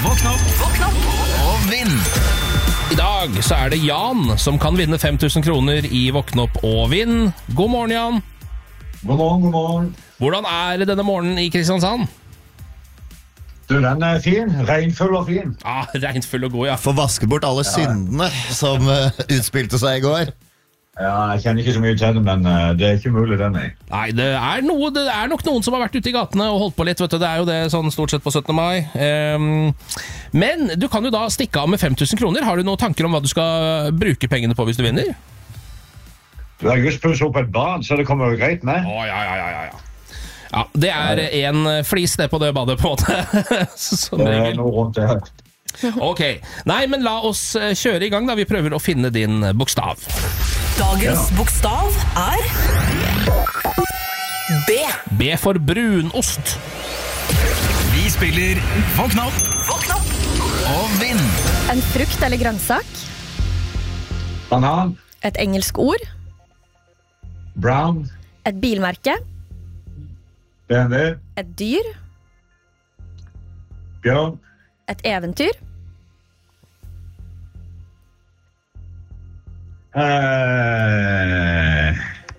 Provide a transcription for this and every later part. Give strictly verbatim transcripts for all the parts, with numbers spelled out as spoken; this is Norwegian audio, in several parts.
Våkn opp, våkn opp og vinn. I dag så er det Jan som kan vinne fem tusen kroner i Våkn opp og vinn. God morgen, Jan. God morgen, god morgen. Hvordan er det denne morgenen i Kristiansand? Du, den er fin. Regnfull og fin. Ja, ah, regnfull og god, ja. Få vaske bort alle syndene som uh, utspilte seg i går. Ja, jeg kjenner ikke så mye til det, men uh, det er ikke mulig den er. Nei, det er, noe, det er nok noen som har vært ute i gatene og holdt på litt, vet du. Det er jo det sånn stort sett på syttende mai. Um, men du kan jo da stikke av med fem tusen kroner. Har du noen tanker om hva du skal bruke pengene på hvis du vinner? Du har just pusset opp et barn, så det kommer jo greit med. Å, ja, ja, ja, ja, ja. Ja, det er en flis det på det badet på en måte. Som Det er regel. noe rundt det her. Ok, nei, men la oss kjøre i gang da. Vi prøver å finne din bokstav. Dagens bokstav er B. B for brunost. Vi spiller Våkn opp, Våkn opp. og vinn. En frukt eller grønnsak. Banan, Et engelsk ord. brown, Et bilmerke. B M W, Et dyr. bjørn, Et eventyr. eh,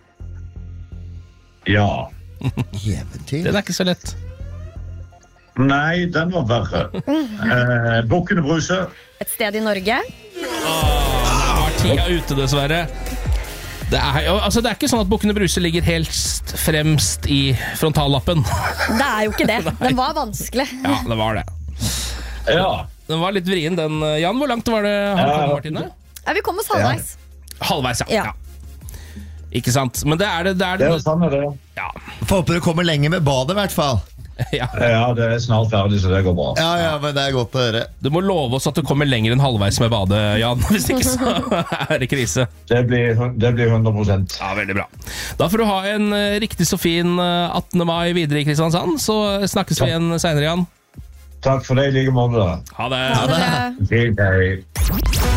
ja. Eventyr. Den er ikke så lett. Nei, den var verre. Eh, Bukkene Bruse, Et sted i Norge. Var tida ute, dessverre. Det er, jo- altså, det er ikke sånn at Bukkene Bruse ligger helt fremst i frontallappen. Det er jo ikke det. Den var vanskelig. Ja, det var det. ja. Den var litt vrien, den. Jan, hvor langt var det han Ja. kom, Martine? Ja, vi kom oss halvveis. Halvveis, ja. Ja. ja. Ikke sant? Men det er det, det, er Det det. er sånn er det. Ja. Får håpe du kommer lenger med badet i hvert fall. Ja. Ja, det er snart ferdig, så det går bra. Ja, ja, men det er godt å høre. Du må love oss at du kommer lenger enn halvveis med badet, Jan. Hvis ikke så er det krise. Det blir, hun- det blir hundre prosent. Ja, veldig bra. Da får du ha en eh, riktig så fin eh, attende mai videre i Kristiansand. Så snakkes vi igjen senere, Jan. Takk for det i like måte. Ha det. Ha det bra. Fint, hei.